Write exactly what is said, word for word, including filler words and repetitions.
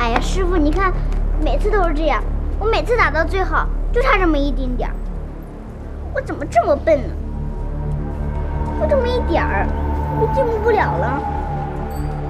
哎呀，师傅，你看，每次都是这样，我每次打到最好，就差这么一丁点儿。我怎么这么笨呢？就这么一点儿，就进步不了了。